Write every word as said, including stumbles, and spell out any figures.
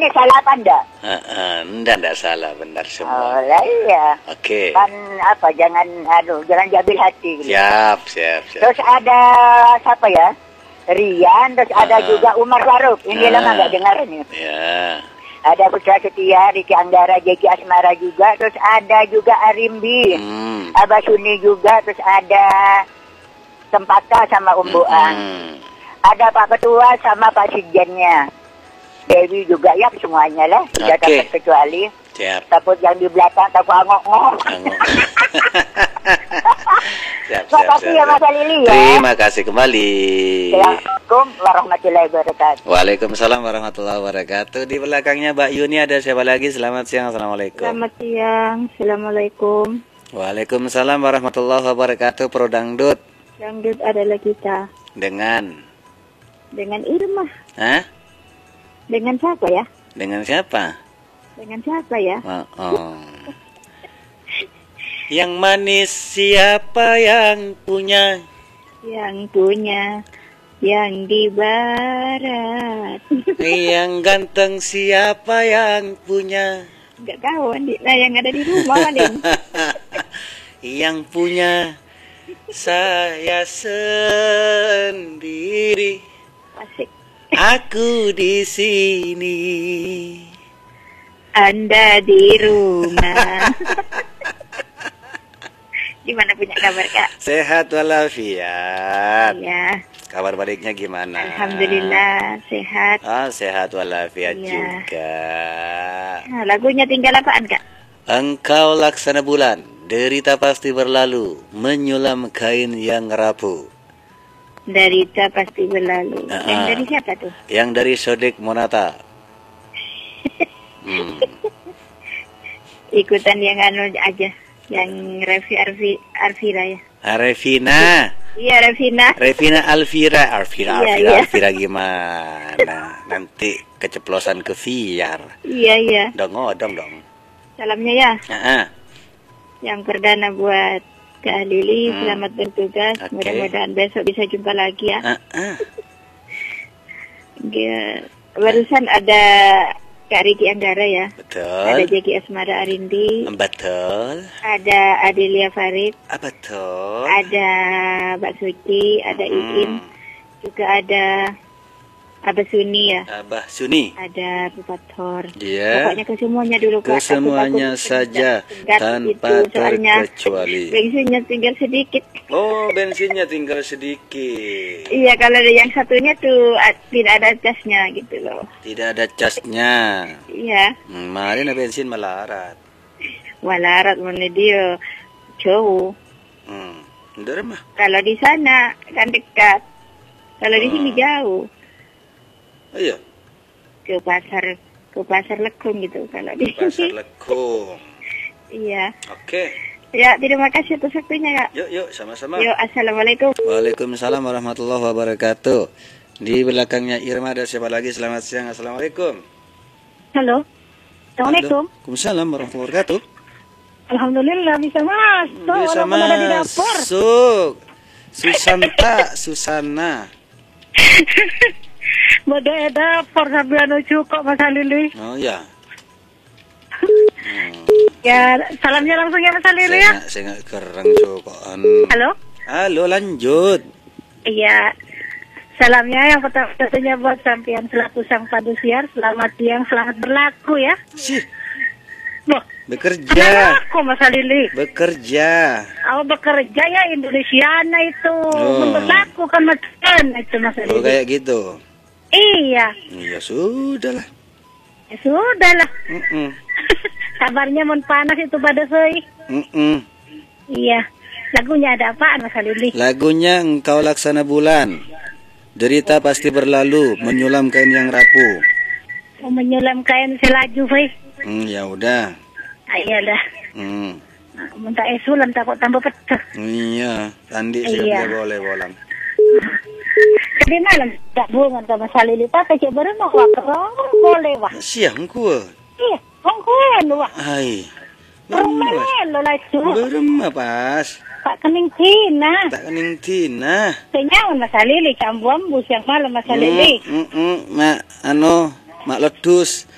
ini salah apa enggak? Uh, uh, enggak, enggak salah, benar semua. Oh lah iya. Oke. Kan apa, jangan aduh, jangan diambil hati. Gitu. Siap, siap, siap. Terus ada siapa ya? Rian, terus ada uh, juga Umar Faruk. Ini uh, lama nggak dengar ini. Ya. Ada Putra Setia, Riki Anggara, Jeki Asmara juga. Terus ada juga Arimbi, Hmm. Abah Suni juga. Terus ada Tempata sama Umbuan. Hmm. Ada Pak Ketua sama Pak Sekjennya. Dewi juga ya, semuanya lah. Tidak Oke. terkecuali. Siap. Takut yang di belakang, takut angok-ngok. Angok. Siap, Terima siap, kasih siap, ya Mas siap. Alili ya. Terima kasih kembali. Assalamualaikum warahmatullahi wabarakatuh. Waalaikumsalam warahmatullahi wabarakatuh. Di belakangnya Mbak Yuni ada siapa lagi? Selamat siang, assalamualaikum. Selamat siang, assalamualaikum. Waalaikumsalam warahmatullahi wabarakatuh. Pro Dangdut Dangdut adalah kita. dengan, Dengan Irma. hah? Dengan siapa ya? Dengan siapa? Dengan siapa ya? Oh, oh. Yang manis siapa yang punya? Yang punya, yang di barat. Yang ganteng siapa yang punya? Enggak tahu, Andi. Nah, yang ada di rumah, Andi. Yang punya saya sendiri. Asik. Aku di sini. Anda di rumah. Gimana punya kabar, Kak? Sehat walafiat. Iya. Kabar baiknya gimana? Alhamdulillah, sehat. Ah, sehat walafiat Iya. juga. Nah, lagunya tinggal apaan, Kak? Engkau laksana bulan, derita pasti berlalu, menyulam kain yang rapuh. Derita pasti berlalu. Uh-uh. Yang dari siapa tuh? Yang dari Sodik Monata. Hmm. Ikutan yang anu aja, yang Revi Arfi Arvira ya. Revina, Iya Revina. Revina Alvira, Alvira, Iya, Alvira, iya. Alvira gimana? Nanti keceplosan ke Viar. Iya iya. Dong, oh, dong, dong. Salamnya ya. Ah, Yang perdana buat Kak Lili, Hmm. selamat bertugas. Oke. Mudah-mudahan besok bisa jumpa lagi ya. ah, ah. Dia, barusan ada Kak Riki Anggara ya. Ada Betul, Jeki Asmara Arindi. betul, Ada Adelia Farid. ah, betul. Ada Mbak Suci. Ada Iin. Hmm. Juga ada Abah Suni ya. Abah Suni. Ada Bapak Thor. Iya. Pokoknya ke semuanya dulu Ke Kak. semuanya Takut-takut saja, tenggat tanpa gitu, soalnya terkecuali. bensinnya tinggal sedikit. Oh, bensinnya tinggal sedikit. Iya, kalau ada yang satunya tuh ah, tidak ada casnya gitu loh. Tidak ada casnya. Iya, Hmm, Kemarin ada bensin melarat. walarat mana dia jauh. Hmm. Udah mah. Kalau di sana kan dekat. Kalau di sini Hmm. jauh. Ayo, Ke pasar ke pasar Lekung gitu kalau di pasar sini. Lekung. Iya. Oke. Ya, terima kasih atas waktunya, Kak. Yuk, yuk, sama-sama. Yuk, assalamualaikum. Waalaikumsalam warahmatullahi wabarakatuh. Di belakangnya Irma ada siapa lagi? Selamat siang, assalamualaikum. Halo. Assalamualaikum. Waalaikumsalam warahmatullahi wabarakatuh. Alhamdulillah bisa masuk. Bisa Walaupun ada di dapur. masuk. Susanta, Susana. Bada dapur sampai anu cukup Mas Lili. Oh ya. Ya, salamnya langsung ya Mas Lili Saya ya. nggak, saya nggak kereng cokokan. Halo. Halo, lanjut. Iya. Salamnya yang pertama tentunya buat sampean selaku sang padusiar. Selamat siang, selamat berlaku ya. Sih, Loh, bekerja. aku Mas Lili. Bekerja. Aku bekerja ya Indonesiana itu. Oh. Berlaku kan Mas itu Mas Oh, Lili. kayak gitu. Iya. Ya sudahlah. Ya sudahlah. Mm-mm. Kabarnya mun panas itu pada soi. Mm-mm. Iya. Lagunya ada apaan Mas Lili? Lagunya Engkau Laksana Bulan. Derita pasti berlalu, menyulam kain yang rapuh. Mau menyulam kain selaju, Fai. Hmm, ya udah. Ayo dah. Hmm. Nah, minta esulan takut tambah pecah. Iya, Andi siap Iya. dia boleh bolang. Jadi malam tak bungan sama Salili pakai cek baru mau wakro boleh wah. Siang kuah. Iya, hongkuan wah. Hai. Rumah lo lah itu. Berema pas. Pak kening Tina. Tak kening Tina. Kenyawan Mas Salili cambuam bus yang malam Mas Salili. Hmm, hmm, hmm, mak anu, mak ledus.